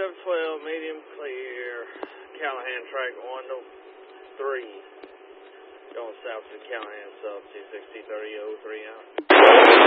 512, medium clear. Callahan track 103. Going south to Callahan sub 260, 3003 out.